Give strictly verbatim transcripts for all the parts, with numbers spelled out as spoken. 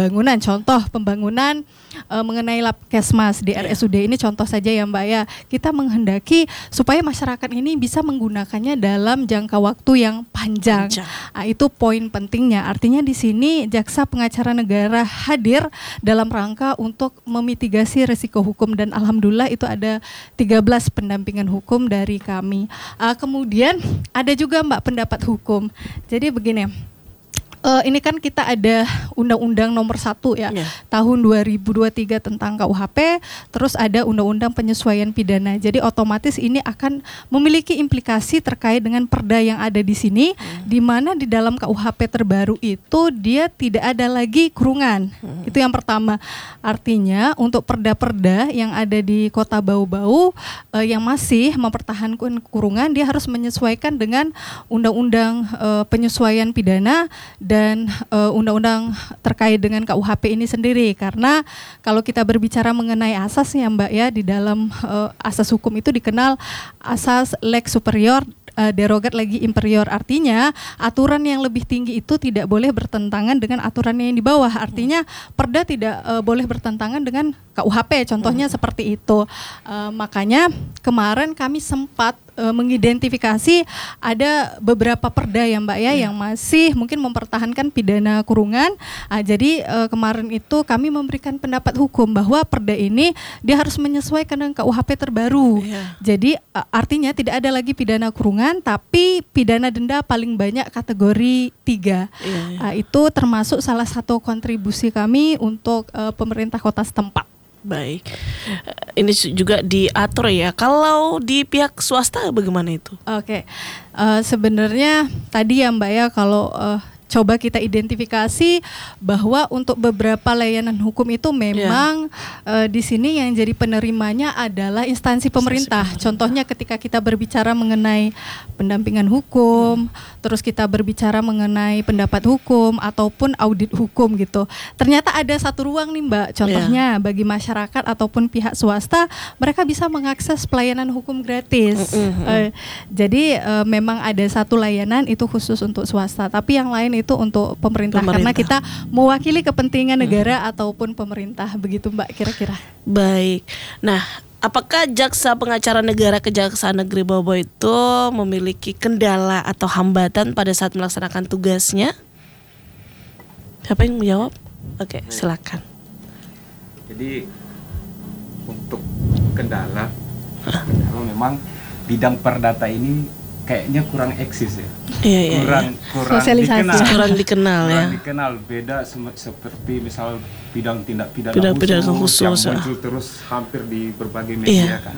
pembangunan. Contoh pembangunan uh, mengenai Labkesmas di R S U D ini contoh saja ya Mbak ya. Kita menghendaki supaya masyarakat ini bisa menggunakannya dalam jangka waktu yang panjang. panjang. Nah, itu poin pentingnya. Artinya di sini jaksa pengacara negara hadir dalam rangka untuk memitigasi risiko hukum dan alhamdulillah itu ada tiga belas pendampingan hukum dari kami. Uh, kemudian ada juga Mbak pendapat hukum. Jadi begini. Uh, ini kan kita ada Undang-Undang Nomor satu ya, yeah. tahun dua ribu dua puluh tiga tentang K U H P, terus ada Undang-Undang Penyesuaian Pidana. Jadi otomatis ini akan memiliki implikasi terkait dengan perda yang ada di sini, hmm. di mana di dalam K U H P terbaru itu dia tidak ada lagi kurungan. Hmm. Itu yang pertama. Artinya untuk perda-perda yang ada di Kota Bau-Bau uh, yang masih mempertahankan kurungan, dia harus menyesuaikan dengan Undang-Undang uh, Penyesuaian Pidana dan uh, undang-undang terkait dengan K U H P ini sendiri, karena kalau kita berbicara mengenai asas ya Mbak ya, di dalam uh, asas hukum itu dikenal asas lex superior uh, derogat legi inferior, artinya aturan yang lebih tinggi itu tidak boleh bertentangan dengan aturan yang di bawah, artinya perda tidak uh, boleh bertentangan dengan K U H P, contohnya hmm. seperti itu. Uh, makanya kemarin kami sempat uh, mengidentifikasi ada beberapa perda ya Mbak ya, yeah. yang masih mungkin mempertahankan pidana kurungan. Uh, jadi uh, kemarin itu kami memberikan pendapat hukum bahwa perda ini dia harus menyesuaikan dengan K U H P terbaru. Yeah. Jadi uh, artinya tidak ada lagi pidana kurungan, tapi pidana denda paling banyak kategori tiga. Yeah, yeah. Uh, itu termasuk salah satu kontribusi kami untuk uh, pemerintah kota setempat. Baik, ini juga diatur ya. Kalau di pihak swasta bagaimana itu? Oke, okay. uh, sebenarnya tadi ya Mbak ya, kalau uh, coba kita identifikasi bahwa untuk beberapa layanan hukum itu memang yeah. uh, di sini yang jadi penerimanya adalah instansi pemerintah. Instansi pemerintah. Contohnya ketika kita berbicara mengenai pendampingan hukum, hmm. terus kita berbicara mengenai pendapat hukum ataupun audit hukum gitu. Ternyata ada satu ruang nih Mbak. Contohnya yeah. bagi masyarakat ataupun pihak swasta, mereka bisa mengakses pelayanan hukum gratis. Mm-hmm. Uh, jadi uh, memang ada satu layanan itu khusus untuk swasta, tapi yang lain itu untuk pemerintah, pemerintah. Karena kita mewakili kepentingan negara hmm. ataupun pemerintah, begitu Mbak kira-kira. Baik. Nah, apakah jaksa pengacara negara Kejaksaan Negeri Bau-Bau itu memiliki kendala atau hambatan pada saat melaksanakan tugasnya? Siapa yang menjawab? Oke, silakan. Jadi untuk kendala, kendala memang bidang perdata ini kayaknya kurang eksis ya, iya, iya, kurang iya. kurang Sosialisasi. dikenal, kurang dikenal kurang ya. dikenal beda sem- seperti misal bidang tindak pidana, Bidang khusus, pidana khusus yang ya. muncul terus hampir di berbagai media iya. kan.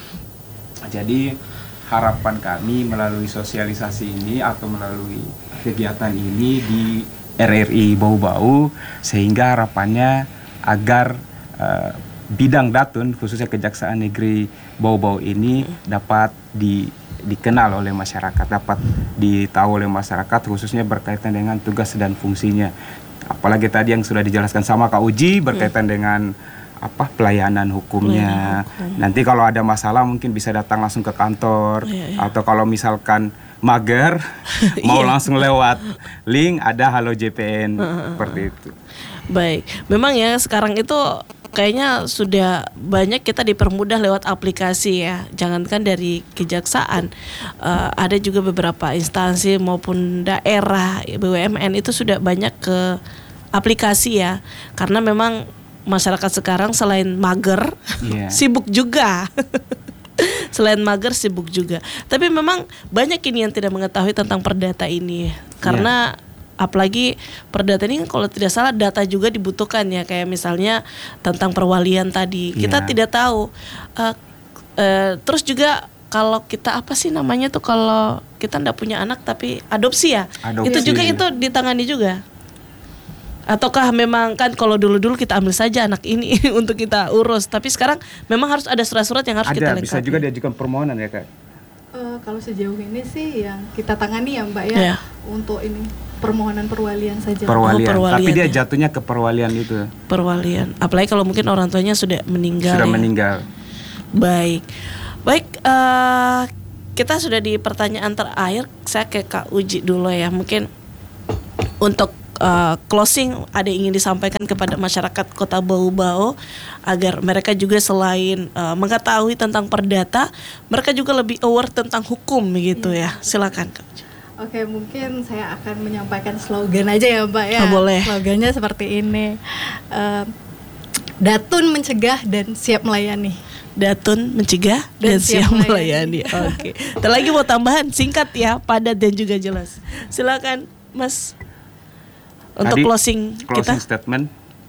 Jadi harapan kami melalui sosialisasi ini atau melalui kegiatan ini di R R I Bau-Bau, sehingga harapannya agar uh, bidang datun khususnya Kejaksaan Negeri Bau-Bau ini dapat di dikenal oleh masyarakat, dapat ditahu oleh masyarakat, khususnya berkaitan dengan tugas dan fungsinya. Apalagi tadi yang sudah dijelaskan sama Kak Uji berkaitan hmm. dengan apa pelayanan hukumnya. Hukum. Nanti kalau ada masalah mungkin bisa datang langsung ke kantor, yeah, yeah. atau kalau misalkan mager mau yeah. langsung lewat link ada Halo J P N uh, seperti itu. Baik, memang ya sekarang itu kayaknya sudah banyak kita dipermudah lewat aplikasi ya. Jangankan dari kejaksaan, uh, ada juga beberapa instansi maupun daerah B U M N itu sudah banyak ke aplikasi ya. Karena memang masyarakat sekarang selain mager, yeah. sibuk juga. Selain mager sibuk juga. Tapi memang banyak ini yang tidak mengetahui tentang perdata ini. Karena yeah. apalagi perdata ini kalau tidak salah data juga dibutuhkan ya, kayak misalnya tentang perwalian tadi kita yeah. tidak tahu uh, uh, terus juga kalau kita apa sih namanya tuh kalau kita tidak punya anak tapi adopsi ya, adopsi. Itu juga itu ditangani juga, ataukah memang kan kalau dulu-dulu kita ambil saja anak ini untuk kita urus, tapi sekarang memang harus ada surat-surat yang harus ada, kita lengkapi. Bisa juga diajukan permohonan ya Kak. Uh, kalau sejauh ini sih yang kita tangani ya Mbak ya, yeah. untuk ini permohonan perwalian saja. Perwalian. Oh, perwalian. Tapi dia ya. jatuhnya ke perwalian itu. Perwalian. Apalagi kalau mungkin orang tuanya sudah meninggal. Sudah ya. meninggal. Baik, baik. Uh, kita sudah di pertanyaan terakhir. Saya ke Kak Uji dulu ya. Mungkin untuk uh, closing ada yang ingin disampaikan kepada masyarakat Kota Bau-Bau agar mereka juga selain uh, mengetahui tentang perdata, mereka juga lebih aware tentang hukum gitu ya. Silakan Kak. Oke, mungkin saya akan menyampaikan slogan aja ya Mbak ya. Oh, boleh. Slogannya seperti ini. Uh, Datun mencegah dan siap melayani. Datun mencegah dan, dan siap melayani. Oke. Okay. Lagi mau tambahan singkat ya, padat dan juga jelas. Silakan Mas untuk tadi, closing, closing kita. statement.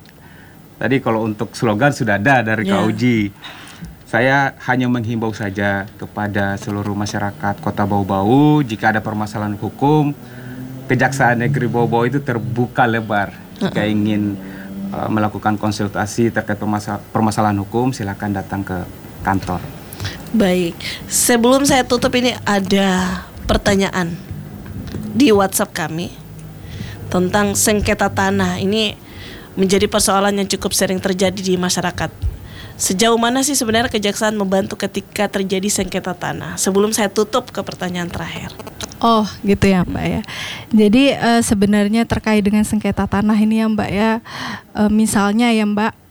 Tadi kalau untuk slogan sudah ada dari yeah. Kak Uji. Saya hanya menghimbau saja kepada seluruh masyarakat Kota Bau-Bau, jika ada permasalahan hukum, Kejaksaan Negeri Bau-Bau itu terbuka lebar. Jika uh-uh. ingin uh, melakukan konsultasi terkait permasal- permasalahan hukum, silakan datang ke kantor. Baik, sebelum saya tutup ini ada pertanyaan di WhatsApp kami tentang sengketa tanah. Ini menjadi persoalan yang cukup sering terjadi di masyarakat. Sejauh mana sih sebenarnya Kejaksaan membantu ketika terjadi sengketa tanah? Sebelum saya tutup ke pertanyaan terakhir. Oh gitu ya Mbak ya. Jadi uh, sebenarnya terkait dengan sengketa tanah ini ya Mbak ya, uh, misalnya ya Mbak,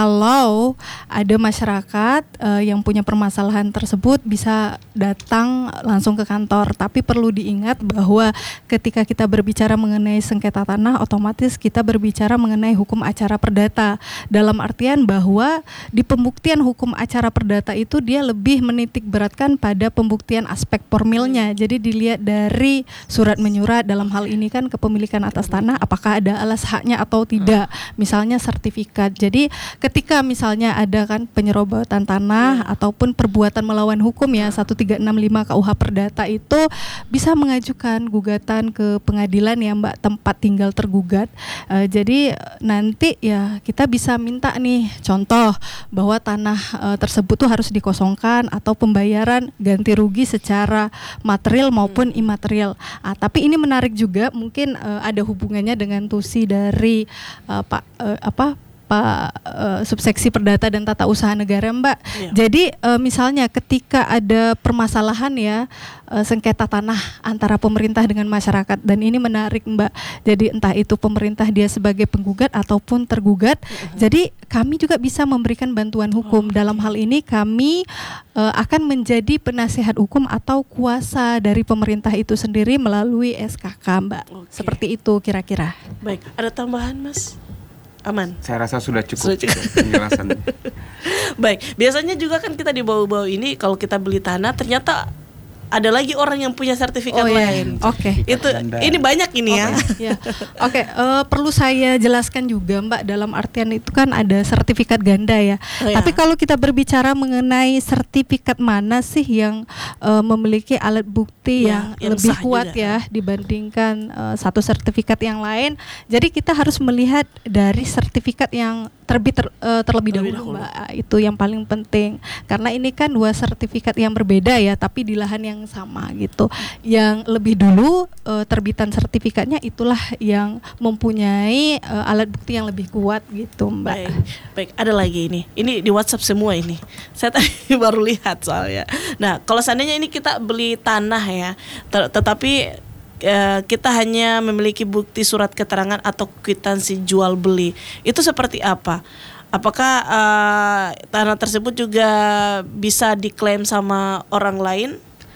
kalau ada masyarakat uh, yang punya permasalahan tersebut bisa datang langsung ke kantor. Tapi perlu diingat bahwa ketika kita berbicara mengenai sengketa tanah, otomatis kita berbicara mengenai hukum acara perdata. Dalam artian bahwa di pembuktian hukum acara perdata itu dia lebih menitik beratkan pada pembuktian aspek formilnya. Jadi dilihat dari surat menyurat, dalam hal ini kan kepemilikan atas tanah, apakah ada alas haknya atau tidak. Misalnya sertifikat. Jadi ketika misalnya ada kan penyerobotan tanah yeah. ataupun perbuatan melawan hukum ya seribu tiga ratus enam puluh lima K U H Perdata itu bisa mengajukan gugatan ke pengadilan ya Mbak, tempat tinggal tergugat. Uh, jadi nanti ya kita bisa minta nih contoh bahwa tanah uh, tersebut tuh harus dikosongkan atau pembayaran ganti rugi secara material maupun imaterial. Ah, tapi ini menarik juga, mungkin uh, ada hubungannya dengan tusi dari uh, Pak uh, apa Pak uh, subseksi Perdata dan Tata Usaha Negara Mbak. Yeah. Jadi uh, misalnya ketika ada permasalahan ya uh, sengketa tanah antara pemerintah dengan masyarakat, dan ini menarik Mbak. Jadi entah itu pemerintah dia sebagai penggugat ataupun tergugat. Uh-huh. Jadi kami juga bisa memberikan bantuan hukum. Oh, dalam hal ini kami uh, akan menjadi penasehat hukum atau kuasa dari pemerintah itu sendiri melalui S K K Mbak. Okay. Seperti itu kira-kira. Baik, ada tambahan Mas? Aman. Saya rasa sudah cukup, sudah cukup. penjelasannya. Baik, biasanya juga kan kita di Bau-Bau ini kalau kita beli tanah ternyata ada lagi orang yang punya sertifikat oh, lain. Iya. Oke. Okay. Itu ini banyak ini okay. ya. ya. Oke, okay, uh, perlu saya jelaskan juga Mbak, dalam artian itu kan ada sertifikat ganda ya. Oh, ya. Tapi kalau kita berbicara mengenai sertifikat mana sih yang uh, memiliki alat bukti ya, yang, yang lebih kuat juga, ya dibandingkan uh, satu sertifikat yang lain. Jadi kita harus melihat dari sertifikat yang terbit ter, uh, terlebih dahulu, dahulu Mbak. Itu yang paling penting. Karena ini kan dua sertifikat yang berbeda ya, tapi di lahan yang sama gitu. Yang lebih dulu uh, terbitan sertifikatnya itulah yang mempunyai uh, alat bukti yang lebih kuat gitu Mbak. Baik, baik. Ada lagi ini. Ini di WhatsApp semua ini. Saya tadi baru lihat soalnya. Nah, kalau seandainya ini kita beli tanah ya, ter- tetapi uh, kita hanya memiliki bukti surat keterangan atau kwitansi jual beli, itu seperti apa? Apakah uh, tanah tersebut juga bisa diklaim sama orang lain?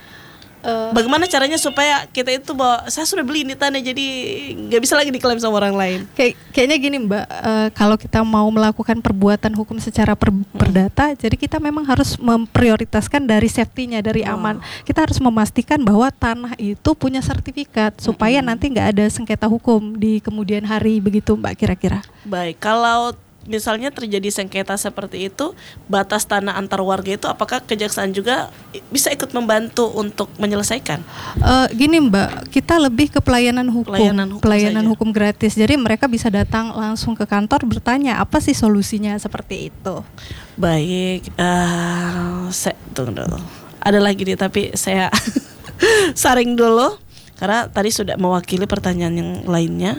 Uh, Bagaimana caranya supaya kita itu bahwa saya sudah beli ini tanah jadi nggak bisa lagi diklaim sama orang lain? Kayak kayaknya gini Mbak, uh, kalau kita mau melakukan perbuatan hukum secara per, hmm. perdata, jadi kita memang harus memprioritaskan dari safety-nya, dari oh. aman. Kita harus memastikan bahwa tanah itu punya sertifikat supaya hmm. nanti nggak ada sengketa hukum di kemudian hari, begitu Mbak kira-kira. Baik, kalau misalnya terjadi sengketa seperti itu, batas tanah antar warga itu, apakah Kejaksaan juga bisa ikut membantu untuk menyelesaikan? Uh, gini Mbak, kita lebih ke pelayanan hukum, pelayanan hukum, pelayanan hukum gratis. Jadi mereka bisa datang langsung ke kantor bertanya apa sih solusinya, seperti itu. Baik, uh, saya tunggu dulu. Ada lagi nih, tapi saya saring dulu karena tadi sudah mewakili pertanyaan yang lainnya.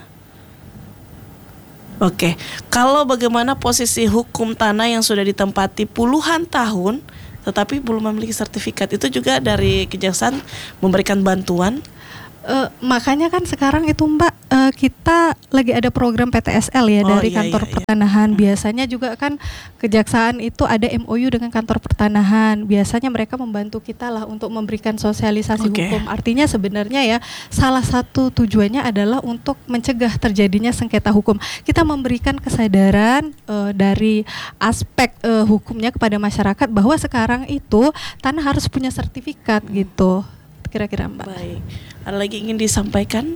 Oke, kalau bagaimana posisi hukum tanah yang sudah ditempati puluhan tahun tetapi belum memiliki sertifikat, itu juga dari Kejaksaan memberikan bantuan? Uh, makanya kan sekarang itu Mbak, uh, kita lagi ada program P T S L ya Oh, dari iya, kantor iya, iya. pertanahan. Biasanya juga kan kejaksaan itu ada M O U dengan kantor pertanahan. Biasanya mereka membantu kita lah untuk memberikan sosialisasi Oke. hukum. Artinya sebenarnya ya salah satu tujuannya adalah untuk mencegah terjadinya sengketa hukum. Kita memberikan kesadaran uh, dari aspek uh, hukumnya kepada masyarakat bahwa sekarang itu tanah harus punya sertifikat gitu. Kira-kira Mbak. Baik. Ada lagi ingin disampaikan?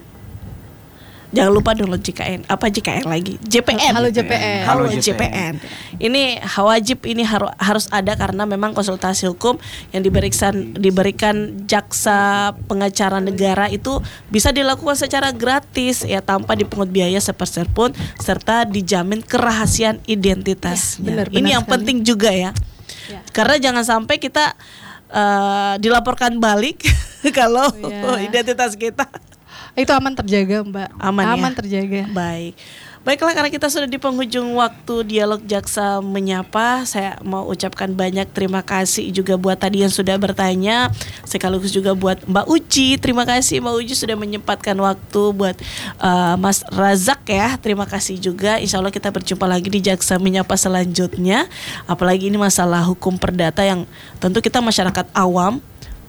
Jangan lupa download J K N. Apa J K N lagi? J P N. Halo J P N. Halo Halo J P N. Ini wajib ini haru, harus ada karena memang konsultasi hukum yang diberikan diberikan jaksa pengacara negara itu bisa dilakukan secara gratis ya tanpa dipungut biaya sepeser pun serta dijamin kerahasiaan identitas. Ya, benar, ini benar yang sekali. penting juga ya. Ya. Karena jangan sampai kita uh, dilaporkan balik kalau Ya. identitas kita Itu aman terjaga Mbak. Aman ya? Aman terjaga. baik. Baiklah, karena kita sudah di penghujung waktu dialog Jaksa Menyapa, saya mau ucapkan banyak terima kasih juga buat tadi yang sudah bertanya, sekaligus juga buat Mbak Uci. Terima kasih Mbak Uci sudah menyempatkan waktu buat uh, Mas Razak ya. Terima kasih juga. Insya Allah kita berjumpa lagi di Jaksa Menyapa selanjutnya. Apalagi ini masalah hukum perdata yang tentu kita masyarakat awam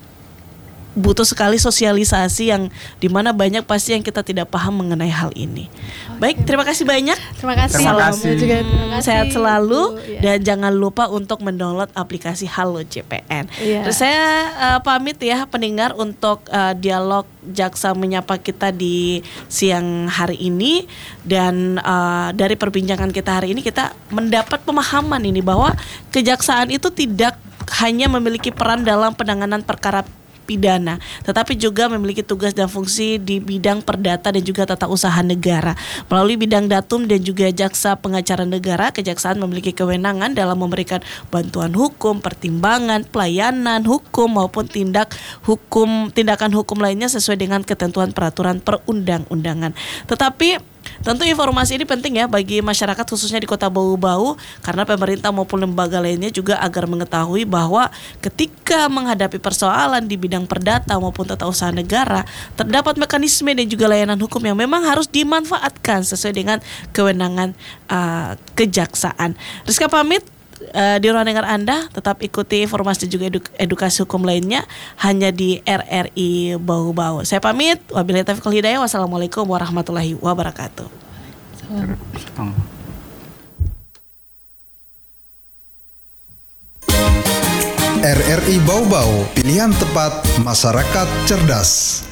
butuh sekali sosialisasi yang dimana banyak pasti yang kita tidak paham mengenai hal ini. Baik, terima kasih banyak. Terima kasih. Terima Salam kasih. juga. Terima kasih. Sehat selalu Bu, ya. dan jangan lupa untuk mendownload aplikasi Halo J P N. Iya. Terus saya uh, pamit ya pendengar untuk uh, dialog Jaksa Menyapa kita di siang hari ini, dan uh, dari perbincangan kita hari ini kita mendapat pemahaman ini bahwa kejaksaan itu tidak hanya memiliki peran dalam penanganan perkara pidana, tetapi juga memiliki tugas dan fungsi di bidang perdata dan juga tata usaha negara. Melalui bidang datum dan juga jaksa pengacara negara, kejaksaan memiliki kewenangan dalam memberikan bantuan hukum, pertimbangan, pelayanan hukum maupun tindak hukum, tindakan hukum lainnya sesuai dengan ketentuan peraturan perundang-undangan. Tetapi tentu informasi ini penting ya bagi masyarakat khususnya di Kota Bau-Bau, karena pemerintah maupun lembaga lainnya juga agar mengetahui bahwa ketika menghadapi persoalan di bidang perdata maupun tata usaha negara, terdapat mekanisme dan juga layanan hukum yang memang harus dimanfaatkan sesuai dengan kewenangan uh, kejaksaan. Rizka pamit. Uh, di ruang dengar Anda tetap ikuti informasi juga eduk- edukasi hukum lainnya hanya di R R I Bau-Bau. Saya pamit. Wabillahi taufiq wal hidayah. Wassalamualaikum warahmatullahi wabarakatuh. Hmm. R R I Bau-Bau, pilihan tepat masyarakat cerdas.